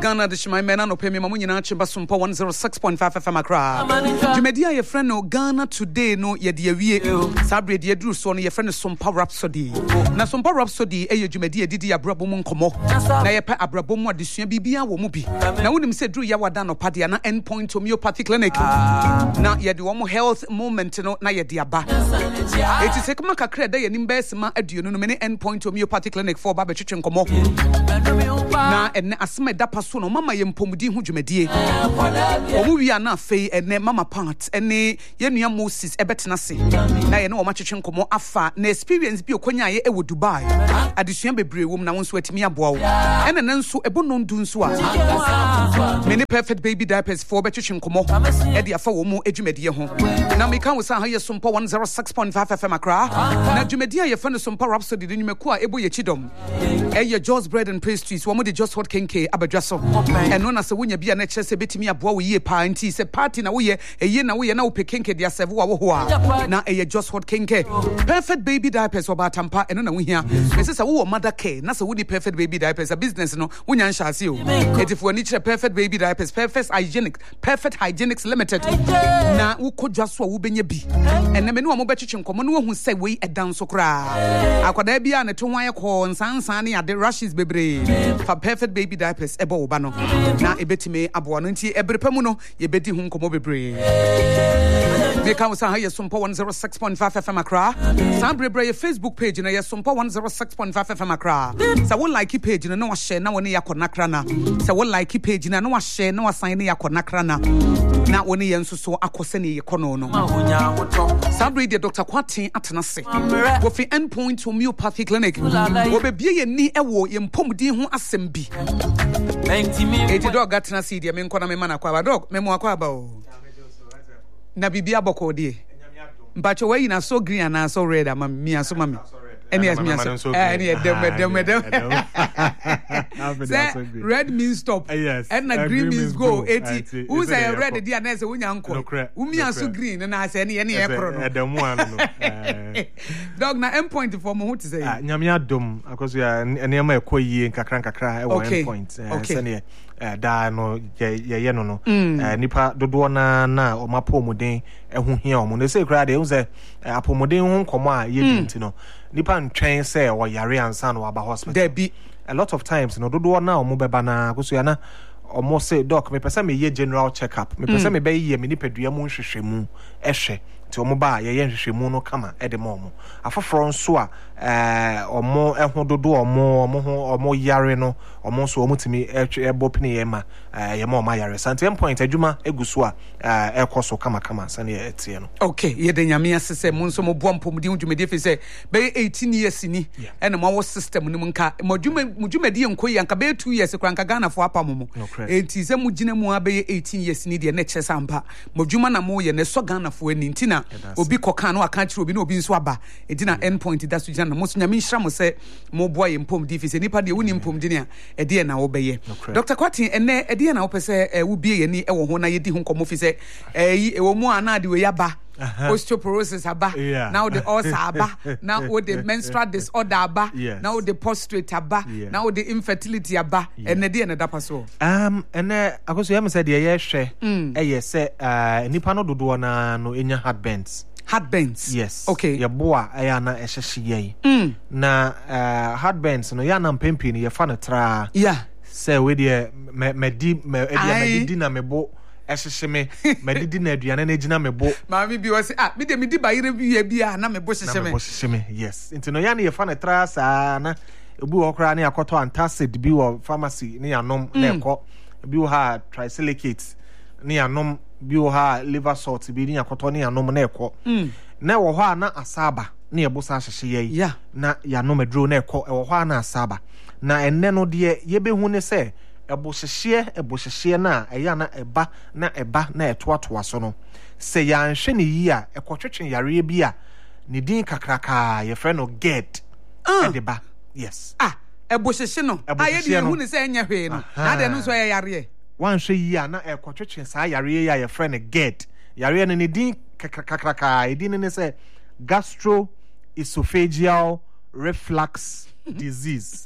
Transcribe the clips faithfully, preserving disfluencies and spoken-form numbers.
Ghana de shima mena no pemi mamu nyina chimba sumpa one oh six point five F M Accra. Jumedia ye friend no Ghana today no ye de awie. Sabre de duru so no ye friend Sumpa Rhapsody. Na Sumpa Rhapsody e ye jumedia didi abrabo mu nkomo. Na ye pa abrabo mu adesua bibia wo mu bi. Na wonim se duru ya wada no pade na Endpoint Homeopathy Clinic. Na ye de wo health moment no na ye de aba. Eti se kuma kakra da ye nimbe ma aduonu no me Endpoint Homeopathy Clinic for ba betwetwe nkomo. Na enne asema da paso no mama ye mpomudi hu dwumadie omu wi ana afei enne mama part enne ye nua Moses ebetena se na ye ne o matwetwe nkomo afa na experience bi okonya ye ewo Dubai adesua bebre wom na wonso atimi aboa wo enne ne nso ebono ndu nso a many perfect baby diapers for betwetwe nkomo e de afa wo mu edwumadie ho na me kan wo sa ha ye Sumpa one oh six point five F M Accra na dwumadie ye fa no Sumpa Rhapsody de nyumaku a ebo ye chidom e ye Joe's bread and pastries wo mo de Just Hot Kenke abadwaso eno na se wonya bia na kyerese betimi aboa wo yie pa nti se party na wo ye eye na wo ye na wo pekenke dia serve wo ho a na eye Just Hot Kenke perfect baby diapers oba tampa eno na wo hia mese se wo mother care na se wo di perfect baby diapers a business no wonya nhase o etifo ani kyerɛ perfect baby diapers perfect hygienic perfect hygienics limited na wo kodwa so a wo benya bi enne me no mo betwetwe nkomo no wo hu se we edan so kra akwada bia na to hwan ye ko nsansan ne ade rashes bebre fa perfect baby diapers ebo wo ba no na ebetime aboa no nti ebrepa mu no ye bedi hu nkomo bebre me kan sa ha ye Sumpa one oh six point five F M Accra sa brebre ye Facebook page na ye Sumpa one oh six point five F M Accra sa wo like page na wa share na woni yakona kra na sa wo like page na na wa share na wa sign na yakona kra na na woni ye nso so akose ne ye kono no sa brebre Doctor Kwati atena se wo fi Endpoint Homeopathy Clinic wo be bie ye ni ewo ye mpomdi ho asem bi eti dog gatena se dia me nkona me mana kwa ba dog me mo akwa ba o na bibia boko die mpacho we na so green and so red am me aso mami any as me aso any dem dem dem red means stop and na green means go eti who say red dia na say wonya nko umi aso green na say any any e kro no edem anu no dog na Endpoint for mo to say nyame adom akoso ya enema ekoyie nkakra nkakra e wo Endpoint say ne da no ye ye no no nipa dodo na na o mapomuden ehun hia o mo ne say kra de hu say apomuden hu nkomo a ye dinti no nipa ntwen say o yare ansa no aba hospital there be a lot of times no dodo na o mo beba na akoso ya na o mo say doc me pese me ye general check up me pese me be ye me nipadua mu nhwehwemu ehwe ti o mo ba ye ye nhwehwemu no kama e de mo mo afoforo nso a eh o mo ehun dodo o mo o mo ho o mo yare no o mo so o mo timi e bopini ye ma ye ma o ma yare sante Endpoint adwuma eguso a e koso kama kama sane e tie no okay ye de nyame asese mo nso mo bo mpomdi dwumedi fi se be eighteen years ni e na mo system ni nka mo dwumedi enkoyi anka be two years kra nka Ghana fo apam mo enti se mo gina mu abe eighteen years ni de na kyesa ampa mo dwuma na mo ye na so Ghana fo ani ntina obi koka no aka kire obi na obi nso aba ntina Endpoint da so gina na mo so nyame nhira mo se mo boa ye mpomdi fi se nipa de woni mpomdi ne a e de na wo be ye Doctor Kwati ene e de na wo pese e wo bie ye ni e wo ho na ye di ho nkomo fi se e wo mu ana de we yaba osteoporosis aba yeah. Now the ulcer aba now with the menstrual disorder aba yes. Now the prostrate aba yeah. Now the infertility aba and the day na da paso um and akoso yam said ye hwe e ye se uh nipa no dodo na no enya heartburns heartburns yes okay ye boa e ya na ehhehye ye na uh heartburns no ya na mpempi ni ye fa no tra yeah say we dey me di me e dey me di na mebo ehhehye me me didi na aduane na gina mebo maami bi wose ah me de me di bayire bi ya bi na mebo hhehye me na mebo hhehye me yes into no ya na ye fa no tra sa na obi wo kra na akoto antacid bi wo pharmacy ni anom na ekọ bi wo ha trisilicate ni anom bi wo ha liver salt bi ni akoto ni anom na ekọ na wo ho na asaba na ye bosa hhehye ye na ya anom adro na ekọ e wo ho na asaba na enne no de ye behu ne se ebo hhehye ebo hhehye na eya na eba na eba na etoatoa so no se ya nhwe ne yi a ekotwetwe yare bi a ne din kakraka ye fre no GERD edeba yes ah ebo hhehye no aye de hu ne se enya hwe no na de no so ye yare wan hwe yi a na ekotwetwe sa yare ya ye fre no GERD yare ne ne din kakraka e din ne se gastroesophageal reflux disease.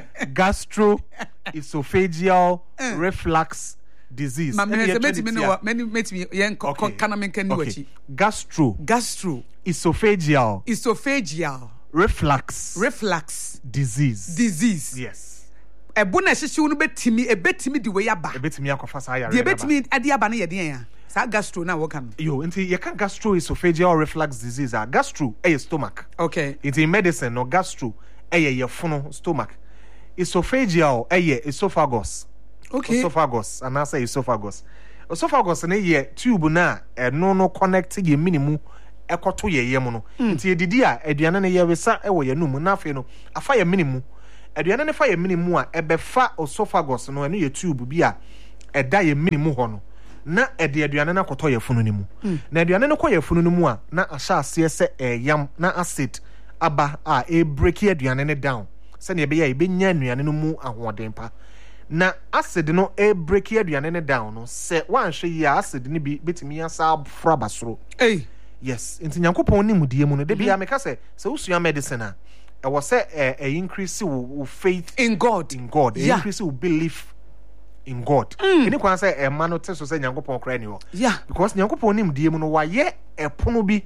Gastroesophageal reflux disease. Many many many yen kana menkani wachi. Gastro. Gastro. Esophageal. Esophageal. Reflux. Reflux. Disease. Disease. Yes. Ebona hihye unu betimi ebetimi di we yaba. Ebetimi akofa sa yare. Di ebetimi ade aba na ye den ya. Sa gastro na wo kan. Yo, nti ye kan gastroesophageal reflux disease a gastro e stomach. Okay. Nti in medicine no gastro e ye fono stomach. Esophageal e ye esophagus. Okay. Esophagus and I say esophagus. Esophagus na ye tube na e no no connect ye minimu ekoto ye ye mu no. Nti edidi a aduane ne ye wesa e wo ye num na afi no afa ye minimu. Aduane ne fa ye minimu a ebefa esophagus no eno ye tube bi a eda ye minimu ho no. Na ede aduane na koto ye funu ni mu. Na aduane ne ko ye funu ni mu a na ahya ase se eyam na acid aba a e break ye aduane ne down. Se ne be ya e benya aduane no mu ahoden pa. Na acid no e break ye aduane ne down no se wan hwe ye acid ne bi betimi asa afra basoro. Hey. Yes, nti Nyankopon ni mudie mu no de bia meka se se usua medicine a e wo se e increase wo faith in God. In God. E yeah. increase wo belief in God. Any kwan say e ma no te so say Nyankopon kra ni ho. Yeah. Because Nyankopon ni mudie mu no wa ye epono bi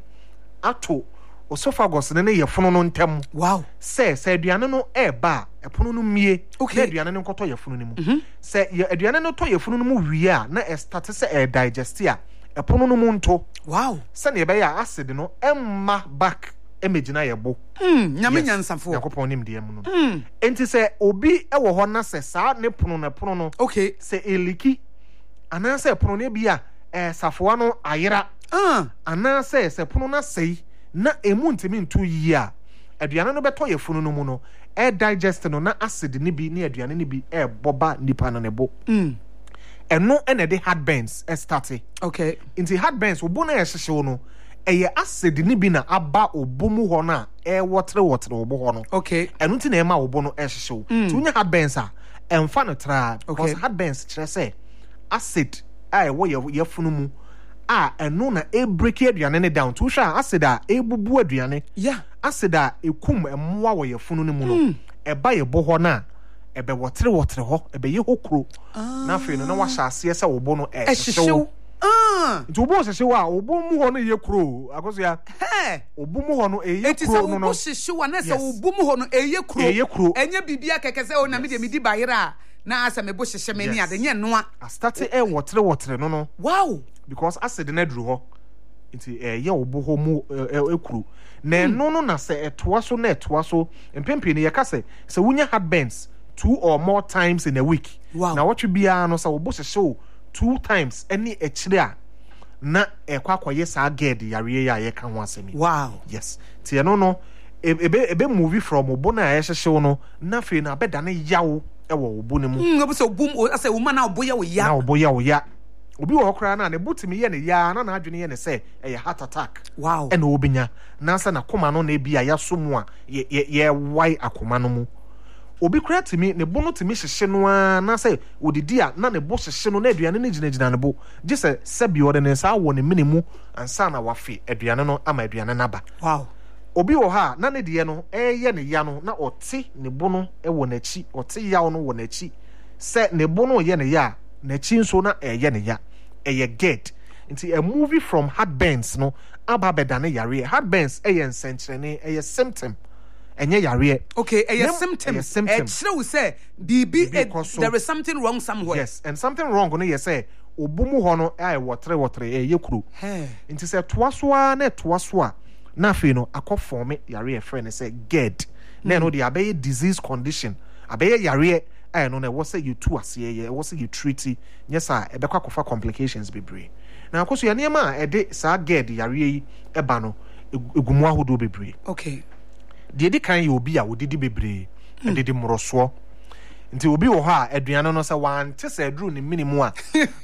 ato esophagus ne ne ye fono no ntem. Wow. Say say aduane no e ba epono no mie. Okay. Na aduane no nkoto ye fono no mu. Say ye aduane no to ye fono no mu wie a na e start say e digest a epono no mu nto. Wow. Say ne be ya acid no emma back emegina ye bo. Mm, nyame nyansafo. Nyankopon ni mudie mu no. Enti say obi e wo ho na say sa ne pono na pono no. Okay. Say eliki ana say pono ne bia eh safoa no ayera. Ah, ana say say pono na sei na emu ntimi ntu yi a aduane no beto ye funu no mu no e digest no na acid ni bi ni aduane ni bi e boba nipa no ne bo. Mm. Eno ene de heartburns e start. Okay. Inti heartburns obo na ye hyehyew no eye acid ni bi na aba obo mu ho na e wotre wotre obo ho no. Okay. Eno ti na e ma obo no e hyehyew. Ti unya heartburns a emfa no tra because okay. heartburns kire say acid a e wo ye ye funu mu a eno na e break aduane ne down to hwa acid a e bubu aduane. Yeah. Acid a ekum emmoa wo ye funu ne mu no e ba ye bo ho na e be wotre wotre ho e be ye hokro na afi no na wa hya ase se wo bo no e hyehyew. Ah, nti wo bo hyehyew a wo bo mu ho no ye kro akoso ya eh wo bo mu ho no e ye eti kro se no wo no bo hyehyew na se wo bo mu ho no eye kro eye kro enye bibia keke se o na me de medi bayira na asa me bo hyehye me ni ade nye noa a start e wotre wotre no no. Wow. Because acid na duru ho nti eh ye wo bo ho mu ekuru na no no na se etoa so na etoa so empempe ne ye ka se se wunya heartburns two or more times in a week. Wow. Na what bia no se wo bo hyehye two times any ekire a na ekwa akoye sa ged yare ya ye ka ho asemi. Wow. Yes. Ti no no ebe ebe movie from obo na ye hyehye no na fe na beda ne yawo e wo obo ne mu. Mm, obo se obum o ase wo ma na obo ya wo ya. Na obo ya wo ya. Obi wo kra na ne butimi ye ne ya na na adwene ye ne se e heart attack. Wow. E na obinya na sa na koma no na bia ya so mu a ye ye wai akoma no mu. Obi kra timi ne bo no timi hyehye no a na se odidi a na ne bo hyehye no na aduane ne gina gina ne bo je se sebi ode ne sa wo ne minimu ansa na wafe aduane no ama aduane na ba. Wow. Obi wo ha na ne de no e ye ne ya no na ote ne bo no e wo na chi ote ya no wo na chi se ne bo no ye ne ya na chi nso na e ye ne ya e ye get nti a movie from heartburns no aba beda ne yare heartburns e ye nsenkyerene e ye symptom enye yare. Okay, a symptom. A symptom. E say bibi there is something wrong somewhere. Yes, and something wrong no ye say obumu ho no ai wotre wotre e ye kuro. Hey. Nti say toaso na toaso a na afi no akofome yare e friend say ged. Na no dey abey disease condition. Abey yare I know what say you two as ye what say you treaty yes sir e bekwa kofa complications bebre na akoso ya niam e de sa ged yare yi e ba no egumu ahodo bebre. Okay, de de kan ye obi a odidi bebre e de de moroso nti obi wo ha aduane no se wan te se aduru ne minimu a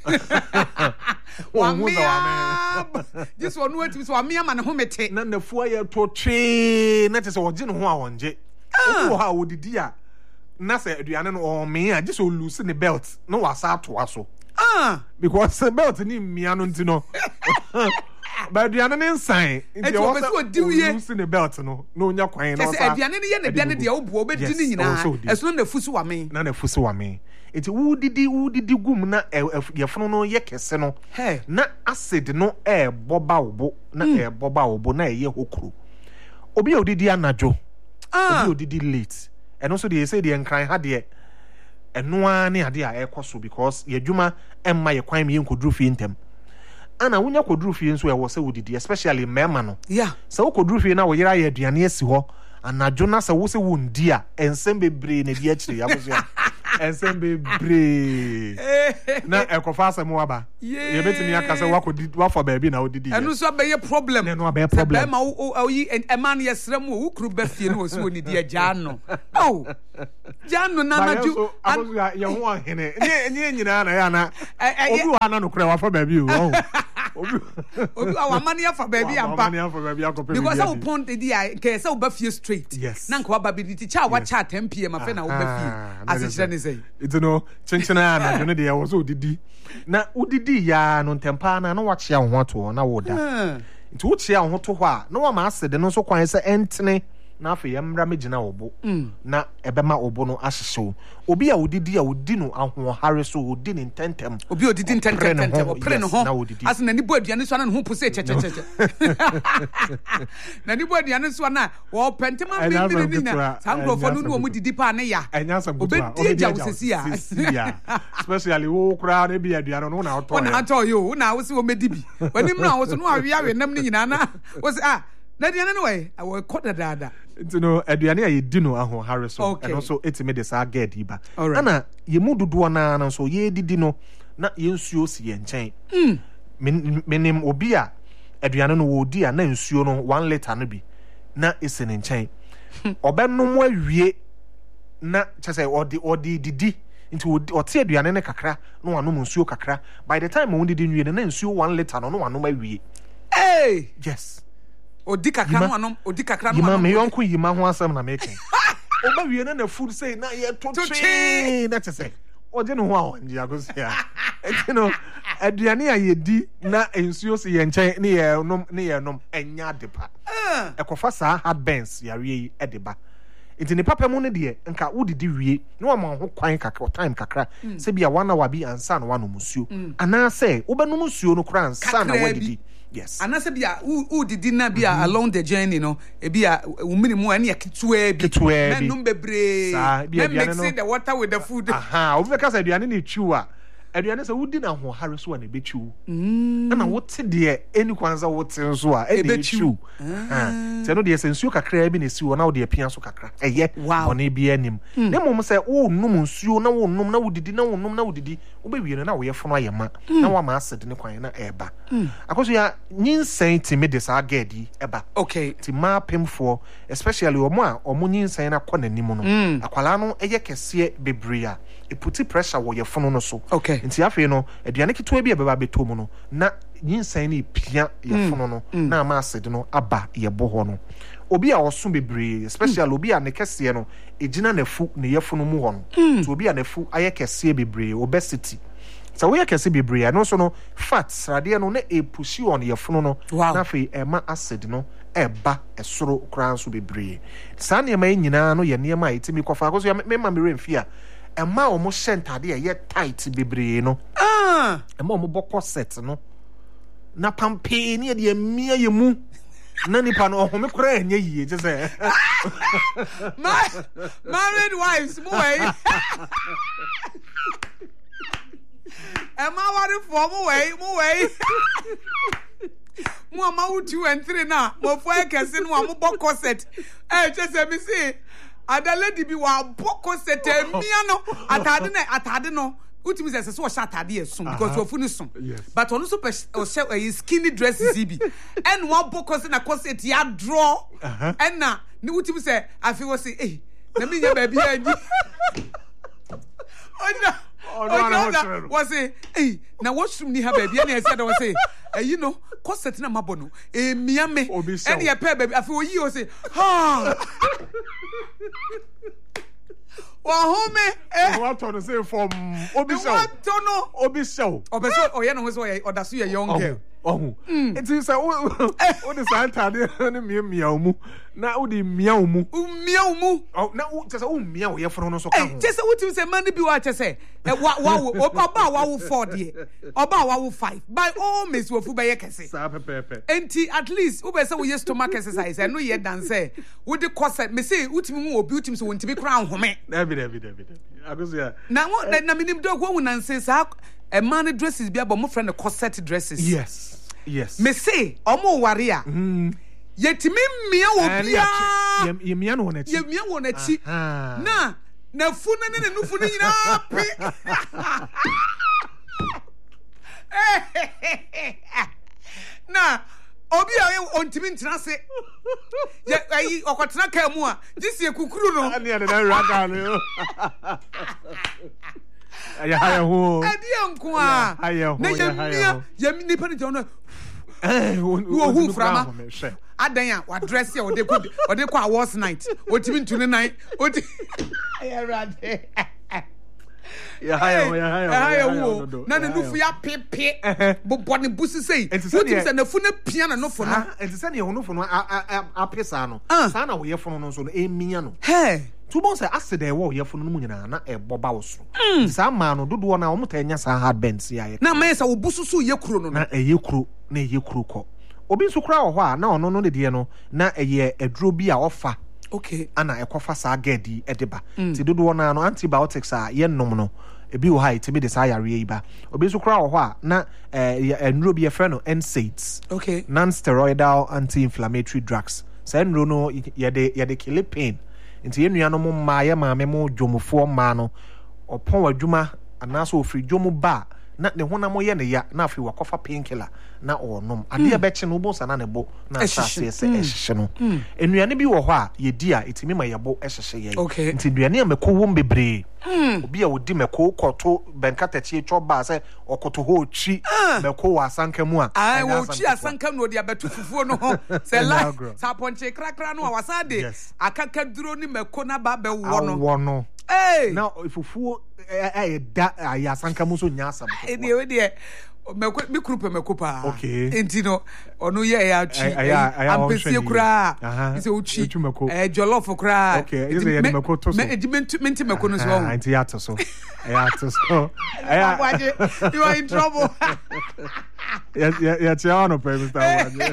wa me this one no ati so wa me ama ne ho mete na nafu aye to twe na te se wo je ne ho a wonje obi wo ha odidi a na se aduane no o me a just o lose ne belt no wasa to aso ah because the belt ni mmia no ntino But the other sign, it's also do you in the belt, no, no, your coin. Yes, at the end of the end, the old boy, as long as Fusuame, none of Fusuame. It's who did the who did the gumna, your phone, no, yekeseno, hey, not acid, no air, boba, na air, boba, bona, ye hokru. Obio did the anajo, ah, you did late, and also they say the encry had ye. And no one idea air cosu because ye juma and my crime you could do in them. And I wouldn't could do fiends where was so did especially Mermano. Yeah, so could do for now where I had Dianiesiho and I Jonas a was a wound dear and send be brain a dear tree. And send be brain. Now, a confasa moaba. Yeah, you bet me I can say what could what for baby now did. And also be a problem. And no be a problem. Oh, and a man, yes, who could be feeling was only dear Jano. Oh. Jano Nana Ju, I was young one in it. Yeah, you know, Anna. I don't know, cry for baby. Our money for baby and money for baby. Because I will point the idea, case so buffy straight. Yes, Nanko Baby, the child watch at ten p m. I found out as it's say. It's no Chinchina, I don't know, I was so did. Now, who did ya non tempana, no watch ya want to, na woda. It would say on to what no one master, then also quite Anthony. Na fe yamra megina obo na ebema obo no ahyeso obi a odidi a odino ahwo hare so odi ne tentem obi odidi tentem tentem opre no ho ase na ni bo aduane so na ne ho pose che che che na ni bo aduane so na wo pentema bi bi ni na sankrofo no no mu didi pa ne ya obedi ja wosisi ya especially wo kura na bi aduane no na oto na ato yo na wo se wo medibi wani mra wo so no awe awe nam ni nyina na wo se ah na diane no we awo koda dada you know aduane aye dino aho harrison and also it made this aged iba ana ye mu dodo na na so ye didi no na ye nsuo si ye nchen mm menim obi a aduane no wo di a na nsuo no one liter no bi na ese ne nchen obenum awie na chese odi odi didi into oti aduane ne kakra no anum nsuo kakra by the time wo didi nwie na nsuo one liter no no anum awie hey yes odi kakra no anom odi kakra no anom me yonko yima ho asem na making oba wie na na food say na ye to che na te say odi no ho a onji agosia enti no aduane a ye di na ensuo se ye nchen ne ye nom ne ye nom enya depa ekofa saa hard bends ya wie e deba enti ne papa mu ne de nka wodidi wie no ma ho kwan kakra time kakra se bia one hour bi ansa no wano musuo ana se obenum musuo no kra ansa na wadidi. Yes. And I said, "Bia, who who did dinner bia along the journey, no? E bia, minimum any kitwe bi. Kitwe bi. Men numbebre. Men mixing the water with the food. Aha. Obi ka say aduane na chiwa. Aduane say wodi na ho hare so na be chiwu. Mm. Na wote de eni kwanza wote nso a e be chiwu. Ah. Se no de sensuo kakra bi na siwo na wo de apia so kakra. Eye. Bone bi anim. Na mom say wo num nsuo na wo num na wo didi na wo num na wo didi. Wo be wie na wo ye fono ayema. Na wo ma asede ne kwan na eba. Akoso ya nyinsen ti me de sa gadi eba. Okay. Ti ma pemfo especially omo a omo nyinsen na kɔ nanim no. Akwala no eye kese bebria. E puti pressure wo ye fono no so. Okay. Nti afi no aduane kitwa bi ebeba beto mu no na nyinsan ni pia ye fono no na ma asede no aba ye boho no obi a oso bebre especially obi a ne kese no ejina nafu ne ye fono mu ho no so obi a nafu aye kese bebre obesity so we kese bebre no so no fats rade no na e pushi on ye fono no na afi e ma acid no eba esoro kran so bebre sa ne ma nyina no ye ne ma etimi kofa akoso me ma me remfia Emma omo shentade ye tight bebre no ah emma omo bokɔ set no na pampe ne de amia ye mu na nipa no ohome kora enye yie je say married wives mo way Emma wari for mo way mo way mo ama wo two and three na mo fo ekese no mo bokɔ set eh je say me say Adaladi bi wa boko sete mia no atade na atade no utimi say so sha atade esum because of funu sum but onu so pe o say skinny dresses bi and one boko se na corset ya draw and na ni utimi say afi wo say eh na me nya ba bi anyi ona ona was say eh na washroom ni ha ba bi na e say da was say eh you know corset na mabono eh mia me and ye pe ba bi afi wo yi o say ha wa home eh what to say from obi show what to no obi show obi show oh yeah no so yeah odaso ye young girl Oh, it is a what is Santa de meow mu. Now the meow mu. Meow mu. Oh, now just oh meow here for no so. Just what you say, man, be what I say. What wow, about wow four dear. About wow five. By all Miss Wofuba Yakase. Enti at least Uber say we used to mark exercise. I know yet than say. Would the corset me say Utimu or beauty so want to be crowned home. David, David, David. I go see. Now what that Naminim dog woman and says a man dresses be about my friend a corset dresses. Yes, yes. Me say, Omo warrior. Yet me me o ye me no na chi. Ye me wo na chi. Na na funa ne ne nufu ni na pe. Na obi a ontimi ntena se. Ye ayi okotena ka mu a, disi ekukuru no. Ani ade na raka no. Aya haya ho. Ade enko a. Na ye mia, ye nipa ne jono. Eh, wo hu frama. Adan wa dress ya ode ko ode ko awards night. Otimi ntune night. Oti ya rade. Ya haya ho, ya haya. Haya ho. Na ne nufu ya pepe. Bobo ne busi sei. Otimi se na fu na pia na nofo no. Enti se ne ho nofo no apesa no. Sa na wo ye fo no so no emia no. Hey. Tubon say acid e wo ye fo no mu nyina na e boba wo so. Sa ma no dodo na wo mutanya sa hard bends ya ye. Na me sa wo busu so ye kuro no. Na e ye kuro na ye kuro ko. Obi nso kura wo ho a na ono no de no na eye aduro bi a ofa. Okay. Ana ekofa sa gedi edeba. Ti dodo na no antibiotics a ye nom no. Ebi wo ha itimi de sa yare yi ba. Obi nso kura wo ho a na eh enuro bi ye frɛ no N SAIDs. Okay. Non-steroidal anti-inflammatory drugs. Sa enuro no ye de ye de kill pain. Nti enua no mo ma ye maame mo dwomofo ma no opon adwuma anaso ofri dwomo ba na ne honam ye ne ya na afi wakofa painkiller na onom ade be che no bo sana ne bo na asase ese ehye no enuane bi wo ho a ye di a etimi ma ye bo ehye ye nti duane ameko wo mbebre obi a wodi meko koto benkatachi etwo ba se okoto ho chi meko wa asanka mu a ai wo chi asanka no odi abetu fufuo no ho se la sa ponche krakra no awasade akaka duro ni meko na ba be wo no wo no eh na fufuo eh da ya asanka mu so nya asam e de we de meko mi krupe meko pa okay enti no onu ye ya chi ampesie kura ise uchi eh jollof kura okay ise ye meko to so me menti meko no so ho enti ya to so ya to so you are in trouble ya ya ya no pe Mister Waje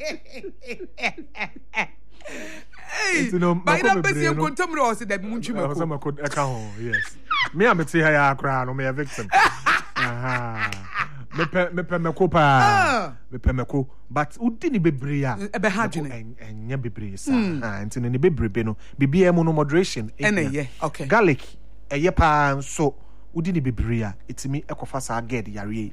Hey, but I bet you contemporary or said that Munchima. Yes, me, I'm a tea hair crown or me a victim. Aha, me pe me copa, me pe me co, but who didn't be bria, a behadin and ya be breeze, and in any baby beno, be be a mono moderation, and ye, okay, garlic, a yepa, so who didn't be bria, it's me, ecofasa get yari,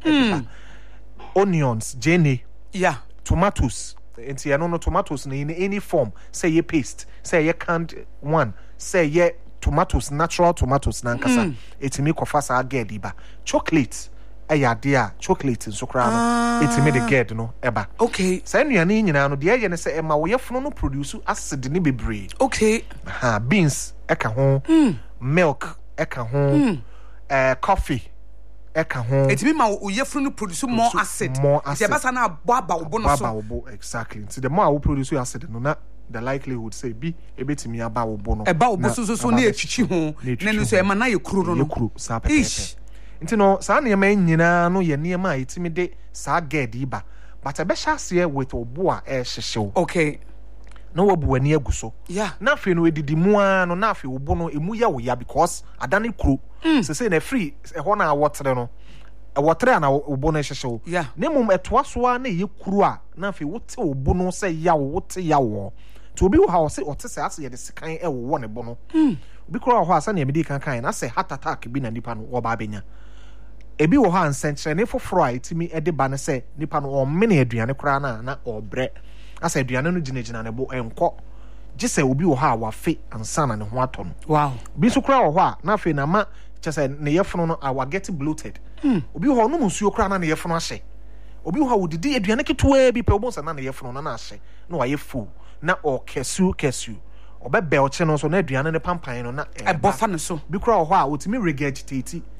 onions, jenny, yeah, tomatoes. Enti ya no tomatoes in any form say ye paste say ye canned one say ye tomatoes natural tomatoes nankasa etimi kofa sa gedi ba chocolate eya dia chocolate nso kra no etimi de ged no eba okay say nuane nyina no de ye ne say ema wo yefunu no produce acid ni bebre okay ha beans eka ho milk eka ho eh coffee eka ho etimi ma wo yefunu no produce more acid more acid the basa na abo aba wo no so abo exactly so the more wo produce acid no na the likelihood say bi ebetimi aba wo bo no eba wo so so so na echichi ho na no so e ma na ye kuro no ye kuro sa pepe nti no sa na ye ma nyina no ye ne ma etimi de sa gedi ba but e be hye with obo a e hyehyew okay no wabu ani aguso yeah na afi no edidi mu a no na afi obo no emu ya wo ya because adane kuro se se na free e ho na awotre no awotre na obo no hyehyew yeah na mum etoa so a na ye kuro a na afi wote obo no se ya wo wote ya wo to obi wo ha wo se ote se ase ye de sekan e wo ne bo no obi kuro ho asa na emedi kan kan na se heart attack bi na nipa no wo ba benya ebi wo ha nsenkyere ne foforo a etimi e de ba ne se nipa no o mene aduane kura na na obre asa aduane no ginagina ne bo enko gise obi wo ha wafe ansa na ne ho ato no wow bi so kura wo ho a na afi na ma chese ne yefono no awa get bloated obi ho no musuo kura na ne yefono ahye obi ho wodidi aduane ketwa bi pe obonsa na ne yefono na na ahye na wa ye fu na o kesu kesu obebe o che no so na aduane ne pampan no na e bofa ne so bi kura wo ho a otimi regurgitate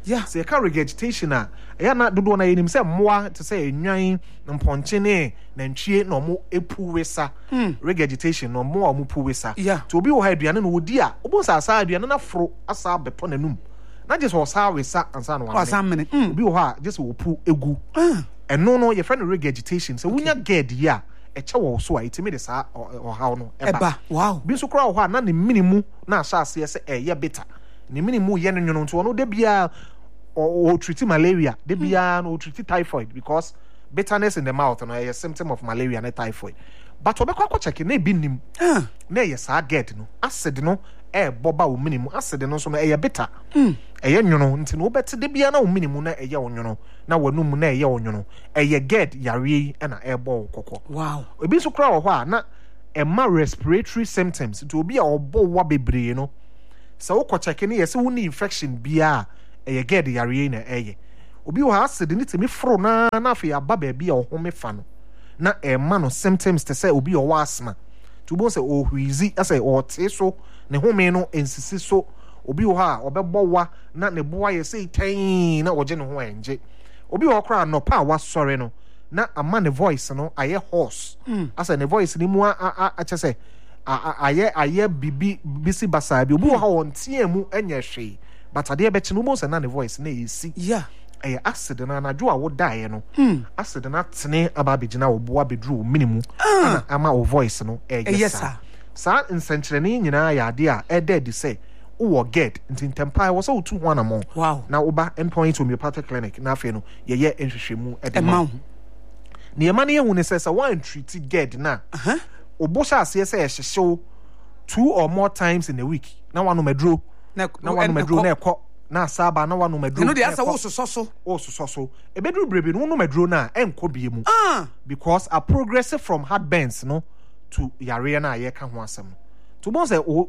Yeah. Say ka regurgitation a ya na dodo na yenim say moa to say enwan mponche ne nantwie na omo epu wesa. Regurgitation no mo omo pu wesa. Yeah. To obi wo ha aduane no wodi a obo sa asa aduane na foro asa beto nanum. Na just wo sa wesa ansa no wa. Asa mene. Obi wo ha just wo pu egu. Eno no your friend regurgitation so wunya ged ya eche wo so a itimi de sa ohaw no eba. Wow. Bi so kura wo ha na ne minimu na asa ase se eye beta. Ne minimu ye no nwono nto no de bia or treat malaria, they be an or treat typhoid because bitterness in the mouth and a symptom of malaria and typhoid. But Obeko checking, they be him. Nay, yes, I get no. Acid no, eh, boba minimum, acid no, so a bitter. A yen, you know, until no better they be an old minimum, a yawn, you know. Now we're no moon, a yawn, you know. A ye get yari and a airball cocoa. Wow. A bit so crowd, not a more respiratory symptoms to be our bow wabby brain, you know. So, checking, yes, only infection be a. Eye get the yare na eye obi wo ha se de ni temi fro na na afi aba ba bia o home fa no na e ma no symptoms te say obi o wa asma to bo say o hwizi say o te so ne home no ensisi so obi wo ha obebọ wa na ne boa ye say tan na oje ne ho enje obi wo kra no pa wa sore no na ama ne voice no aye hoarse asa ne voice ni mu a a che say aye aye bibi bisi basa bi obi wo ha won tie mu enye hwe but ade be chi no mo say na ne voice na esi yeah eh acid na na dwo a wo dae no acid na tene aba begina wo boa bedru minimum na ama wo voice no eh yes sir sa nsenkyerene nyina ya ade a e dead say wo get nti ntempa wo so tu ho anamo wow na wo ba endpoint homeopathic clinic na afi no ye ye nhwehwemu e de ma ne yema ne yehu ne say one treat get na uh-huh obo sha ase say ehyehew two or more times in a week na wanu medro na wanu medro na ekọ na saba na wanu medro no dey asa wo soso so wo soso so e bedru brebe no no medro na enko biemu ah because a progressive from heartburns no to yare na ye ka ho asem to bon say o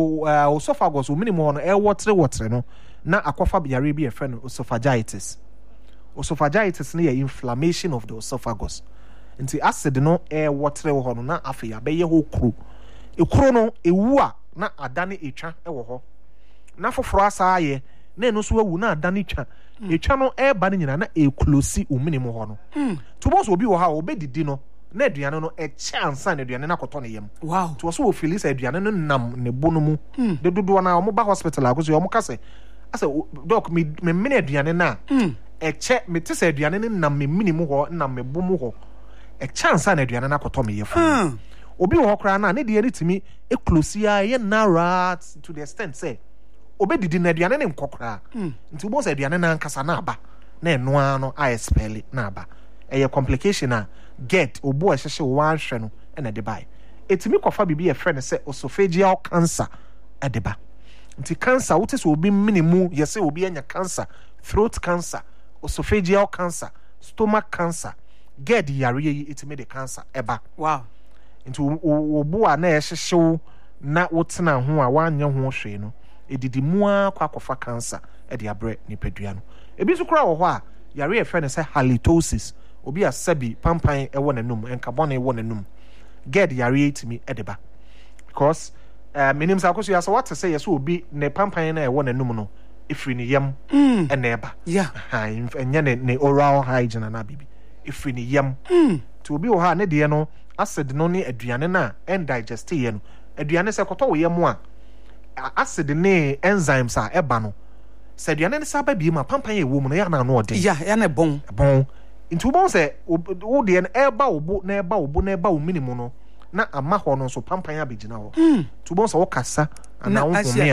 o esophagus o minimum no e wotre wotre no na akofa yare bi e fe no esophagitis esophagitis na ye inflammation of the esophagus nti acid no e wotre wo ho no na afi ya be ye ho kro e kro no ewu a na adane etwa e wo ho na foforo asa ye na eno so awu na adane twa etwa no e ba ne nyina na e close o minimum ho no to bo so obi wo ha obedidi no na aduane no e chance na aduane na koto ne yam wow to so o feel say aduane no nam ne bono mu de dodo na o mo ba hospital agoso o mo ka say asa doc me me me aduane na e che me te say aduane no nam me minimum ho nam me bo mu ho e chance na aduane na koto me yefo obi wo kra na ne de ritimi e close ya ye na to the extent say obedidi na aduane ne nkokra nti wo say aduane na nkasa na aba na eno ano a expel na aba e complication a get obo a hyehye wo anhwe no na de bai etimi kofa bibi ye friend say esophageal cancer e de ba nti cancer wo te so obi minimu ye say obi anya cancer throat cancer esophageal cancer stomach cancer get yare yi etimi de cancer eba wow nti obo a na hyehye na wotena ho a wanya ho hwe no edidi mu akwa kofa cancer e de abre ni padua no ebi so kura wo ho a yare ye friend say halitosis obi a sabi pampan e wo nanum enkabon e wo nanum get yare etimi e de ba because uh, minim sa koso ya so what to say yes obi ne pampan na e wo nanum no ifri ni yam e na eba yeah ha enye ne, ne oral hygiene na bibi ifri ni yam to obi wo ha ne de no acid no ne aduane na and digest ye no aduane se koto wo yam a acid ne enzymes a eba no se aduane ne sa ba bi ma pampan e wo mu no ya na no ode yeah ya na bon bon nti wo bon se wo de na eba obo na eba obo na eba o minimum no na ama ho no so pampan abegina ho to bon se wo kasa ana wo homia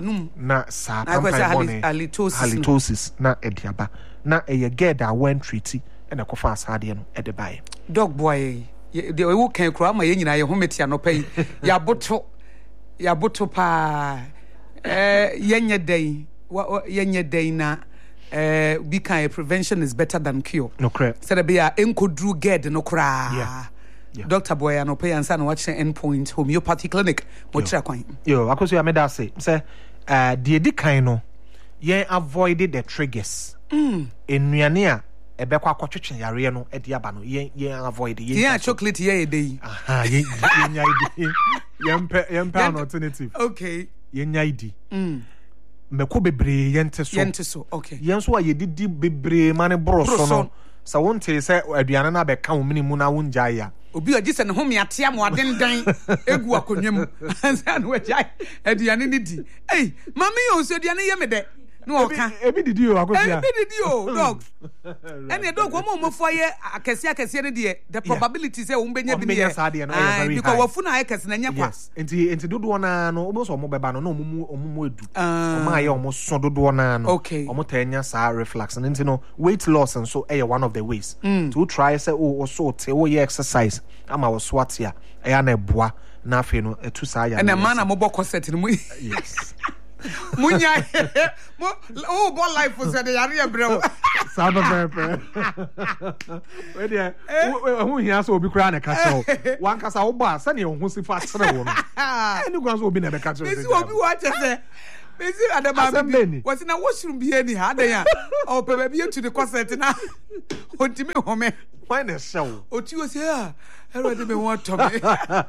na sa pampan halitosis halitosis na ediaba na eye get a one treaty na kofa asade no e de bae dog boy de wo kan kura ma ye nyina ye hometia no pai ya boto ya boto pa eh yenye dai yenye dai na eh we can prevention is better than cure no correct said be a enkodru ged no kura yeah. Yeah. Doctor Boy no pay answer no watch endpoint homeopathy clinic mo tira kwan yo akoso ya meda say say uh the edi kan no ye avoid the triggers mm enuane a ebekwa kwotwetwe yare no e de aba no ye ye avoid ye yeah chocolate ye dey aha ye ye nya idi ye mpe ye mpe an alternative okay ye nya idi mm meko bebre yente so yente so okay yen so aye didi bebre mane bro so no sa wonte se aduane na be ka wo mini mu na wonja ya obi agi se ne ho meatia mo adendan egu akonwa mu ansa no agya aduane ni di ei mama yo so aduane ye me de no oka ebi didi o akosia ebi didi o dog ene dog wo mo fo ye akese akese ne de the probability say wo benya bi ne because wafu na akese na nya kwa yes enti enti dodo na no obo so mo beba no no omumu omumu edu omo aye omo so dodo na no omo tanya sa reflux enti no weight loss and so eh one of the ways to try say oh so te wo ye exercise ama wo swat ya eh na eboa na afi no etu sa ya ene man na mo bokọ set no yes munya mo oh ball life for say yare ebrem saba pepe we dia hu hia so obi kura na ka che wan kasa wo ba se ne hu si fa tere wo no eni gwan so obi na be ka che se obi wa che se Bezi adama bi wasi na washroom bi eni ha dan ya o pe ba bi etu de concert na ontimi home why na show oti o se ah everybody me want to me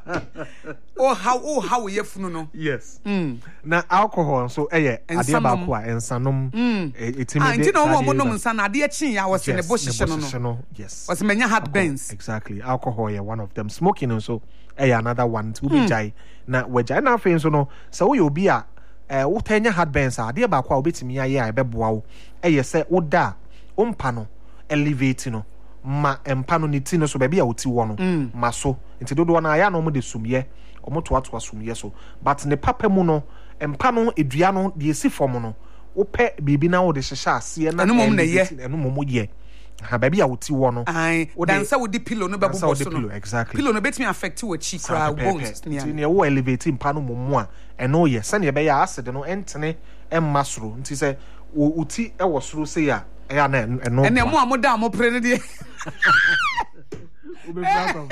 oh how oh how ye funu no yes mm. na alcohol so eye ade ba ko a ensanom etimi de anti no mo nom nsa na ade chin ya wasi ne boshishe no yes wasi menya heart burns exactly alcohol yeah one of them smoking so eye another one to be jai na wejai na fe so no so we obi a eh wo tanya heart burns a ade ba ko a obetimi aye a beboa wo eye se wo da ompa no elevate no ma empa no niti no so ba bia woti wo no ma so nti dodo na aya no mo de sumye omo to ato asumye so but ne papa mu no empa no edua no de esi fom no wo pe bibi na wo de hyehya ase na eno mom na ye eno mom ye ha ba bia woti wo no wo dan sa wo di pillow no bebo so no exactly pillow no betimi affect wo chi kra bones ni ne wo elevate empa no mom a eno ye se ne be ya acid no entene emma soro nti se uti e wo soro se ya ya na eno ene mo amoda mo pre ne de ube brother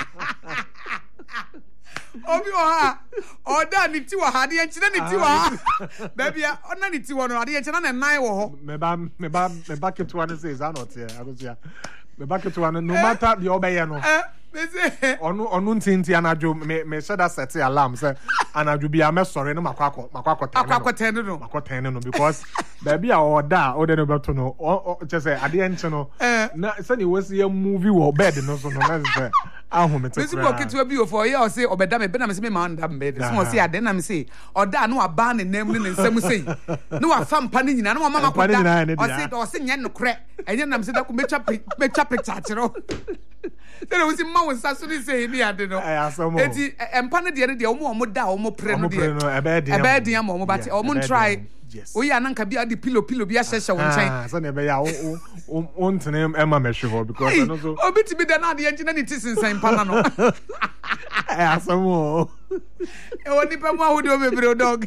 obi wa ha oda ni ti wa ha de enchina ni ti wa baby ona ni ti wa no ade enchina na nine wo ho me ba me ba me ba ketu one says anot here agosia me ba ketu one no matter the obeye no eh me say onu onu ntinti anadwo me me shada set alarm say anadwo bia me sorry no makwakọ makwakọ ten makwakọ ten no makwakọ ten no because baby a oda o de no beto no o che say ade enchi no na say ni wasi ya movie wo bed no so no na say ahu me tekra me si ketu bi o for ya o say obeda me be na me say me ma nda me so o say ade na me say oda no aba ne nam ne nsam say no wa fa mpa ne nyina no mama ko da o say o say nye no kre enye na me say da ko mecha mecha picture chero There was a mouse Sassy say the other. Empa de the omo da omo pre no de. A bed ya mo but omo try. We are nanka bi adi pillow pillow bi ahehye won chen. Ah, so na be ya on tenem Emma mesho because I know so. Obi ti bi da na de enchina ni tisinsan pana no. Eh asamo. E woni pe mo ahudi o bebre dog.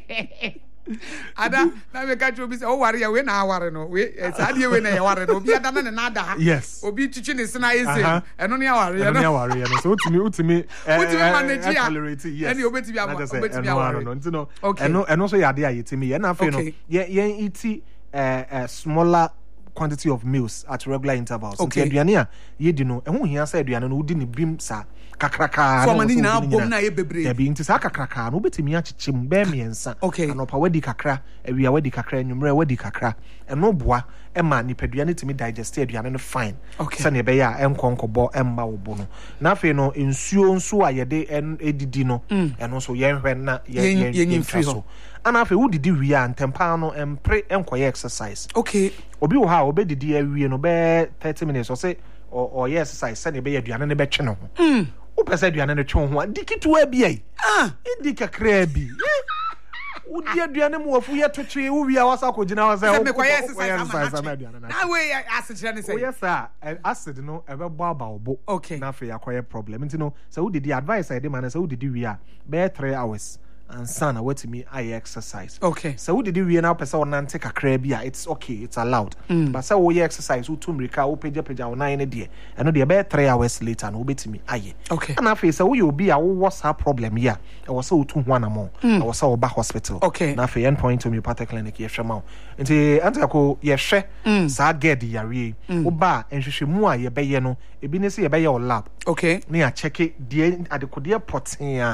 Ada na me ka chobi say o ware ya we na aware no we saade we na ya ware no obi ada na ne na da yes obi chichi ne sina ese eno ne aware ya no ne aware ya no so utimi utimi utimi manage ya yes eni obetimi aware obetimi aware no ntino eno eno so ya de ya yetimi ye na afi no ye ye iti eh smaller quantity of meals at regular intervals nti aduane a ye di no ehun hia sa aduane no udi ne bim sa kakraka so mani nyina bom na ye bebre ya bi nti sa kakraka no betimi akyekye be miensa anopa wadi kakra awia wadi kakra nwumre wadi kakra eno boa ema nipaduane timi digest aduane no fine sa ne be ya enkonkobo emma wo bo no na afi no ensuo nso a ye de edidi no eno so ye hwe na ye ye so ana afi wudidi wi a ntempa no empre enkoye exercise okay obi wo ha obedidi awie no be thirty minutes o say o ye exercise sa ne be ya aduane ne be twe no ho mm o pese aduane ne twe ho dikitu abi ai ah indi kakra bi udi aduane mu wafu ye to twe wo wi a wasa ko gina wasa o me exercise ama aduane na we acid ne say o yes sir acid no e be bo aba obo na afi yakoye problem nti no so wo didi advice I dey man so wo didi wi a be three hours and son what me I exercise okay so wo didi wi na person on nante kakra bi a it's okay it's allowed mm. but so wo ye exercise wo tumrika wo peja peja wo nine ne de e no de be three hours later no betimi aye okay and afi so wo ye obi a wo what's her problem here e wo so wo tu ho anamo e wo so wo ba hospital okay na afi endpoint homeopathic clinic ye hwema nti antako ye hwe sa get yare wo ba enhwehwemu a ye be ye no ebi ne se ye be ye o lab okay ne ya check de adekode poten a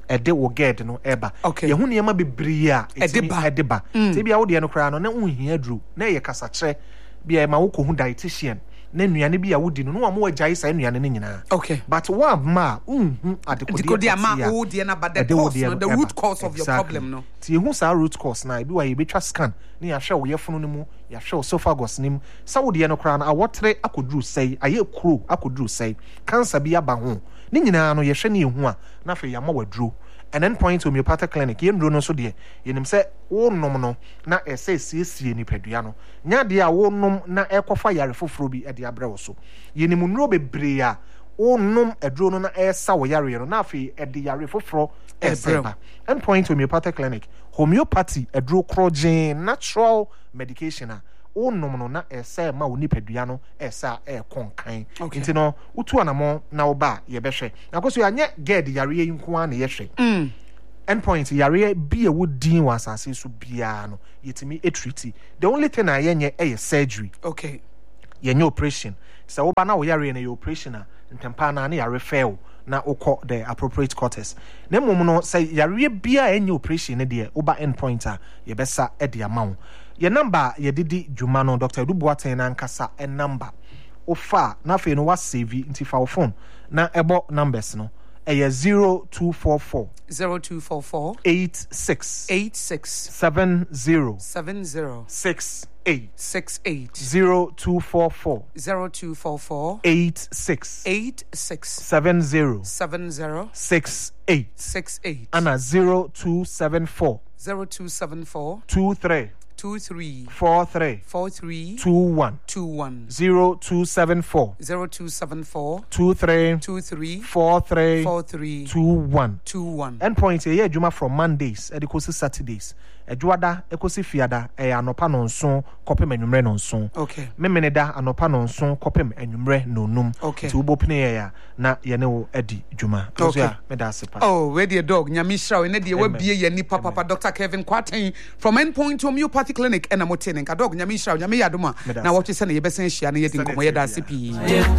ede wo ged no eba okay. ye hu niam bebree a Edeba. edeba te bia wo de no kra no na unhia duro na ye kasa kire bia ma wo ko hu dietitian na nuane bia wo di no no mo agyae sa nuane ne nyina okay but wa ma unhu adekodi ama wo de na but the cause no the root cause of your problem no ti hu sa root cause na bi wa ye betwa scan na ya hwe wo yefunu no mu ya hwe esophagus nim sa wo de no kra na awotre akoduru sei aye kuro akoduru sei cancer bi aba ho ne nyina no ye hwe ne ehu a na fe ya ma waduro an endpoint homeopathic clinic yen dro no so de yenim se wo nom no na ese siesie ni padua no nya de a wo nom na ekofa yare foforo bi e de abre wo so yenim nro bebre a wo nom edro no na esa wo yare no na afi e de yare foforo eseba endpoint homeopathic clinic homeopathy edro krogen natural medication a wo nom no na ese ma wo ni padua no esa e konkan nti no utu anamo na wo ba ye behwe akoso anye ged yare yi nko an ye hwe mm endpoint yare bi e wodin wa asase so bia no yetimi etreat the only thing I yenye e surgery okay yenye operation so wo ba na wo yare na your operation a ntempa na na yare fail na ukọ the appropriate quarters na mum no say yare bia enye operation ne de wo ba endpoint a ye besa e de amawo ye number ye didi dwuma no Doctor Dubuaten na nkasa e number ofa na fe no wa save nti fa wo phone na ebo numbers no e zero two four four zero two four four eight six eight six seven zero seven zero six eight six eight zero two four four zero two four four eight six eight six seven zero seven zero six eight six eight and a zero two seven four zero two seven four two three two three four three four three two one two one zero two seven four zero two seven four two three two three four three four three two one two one. Endpoint e ye adwuma from Mondays e de kosi Saturdays adwada e kosi fiada e anopa no nson kopem anwumre no nson okay memene da anopa no nson kopem anwumre no num okay ti ubopne ye ya na ye ne wo adi dwuma okay ya me da sepa oh where the dog nyami shraw ne de wabie ye ni papa papa Doctor Kevin Kwaten from Endpoint Homeopathy Clinic and amotene ka dog nyami shraw nyami yadoma na what say na ye besen hia na ye din komo ye da sepi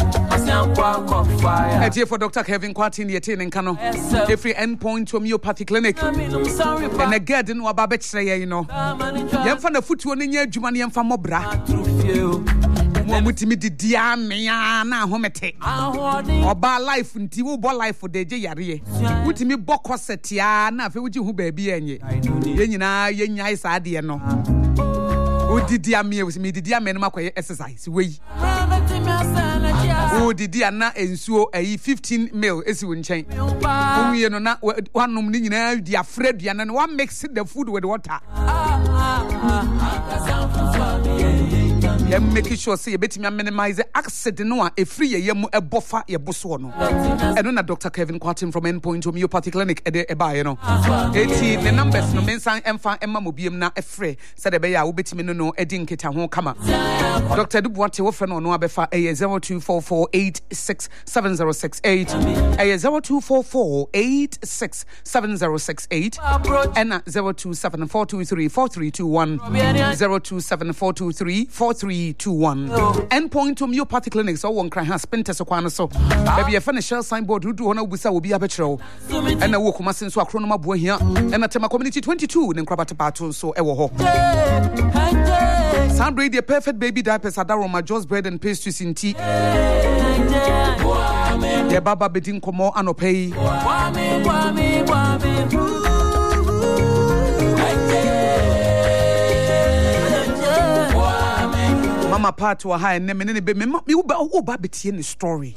e for Doctor Kevin Kwaten ye tene nka no every Endpoint Homeopathy Clinic and again no aba you know yemfa na futuo ne nya adwuma ne yemfa mobra mo mutimi didia me na ahomete oba life nti wo bo life de je yare mutimi bokọ setia na afi wuji hu ba bi enye ye nyina ye nyai sa de no odidia me we mi didia me no makoye exercise we odidia na ensuo ayi fifteen mil esi wo nchen onwie no na wanom ni nyina di afredua na one mix the food with water yem make sure say betimi minimize accident no a efri ye yem ebofa ye boso no eno na Doctor Kevin Kwaten from Endpoint Homeopathy Clinic e de eba ye no eighty the numbers no mensan emfa emma mobiem na efre said ebe ya wo betimi no no edi nketa ho kama Doctor Dubuate wo fe no no abefa e zero two four four eight six seven zero six eight e zero two four four eight six seven zero six eight and zero two seven four two three four three two one zero two seven four two three four three two one Endpoint Homeopathy Clinic so one cry has spent so kwana so baby e fa na shell signboard do ho na obusa obi abetrew and na wo kuma sen so akro no maboa hia and na tema community twenty-two ne nkrabata pato so e wo ho Sound Radio Perfect Baby Diapers Adaroma Just Bread and Pastries in tea the baba bedin komo anopei Mama part wa ha ne me ne be me me wo ba betie ne story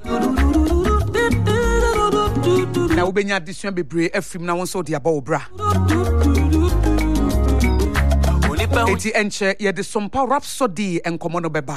na wo benya addition bebre afim na won so de aba obra eti enche ye de sompa rhapsody enkomo no beba